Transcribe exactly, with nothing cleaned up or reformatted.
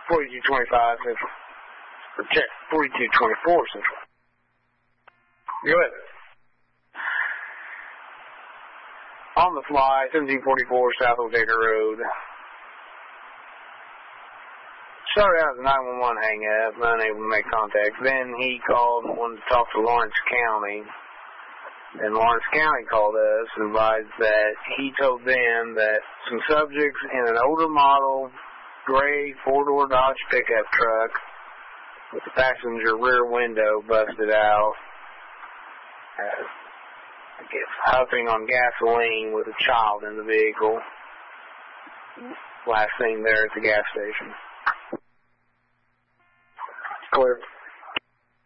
forty-two twenty-five Central. Or check, forty-two twenty-four Central. Go ahead. On the fly, seventeen forty-four South O'Taker Road. Started out as a nine one one hang-up, unable to make contact. Then he called and wanted to talk to Lawrence County. And Lawrence County called us and advised that he told them that some subjects in an older model, gray, four-door Dodge pickup truck with the passenger rear window busted out, uh, I guess, huffing on gasoline with a child in the vehicle. Last thing there at the gas station. Clear.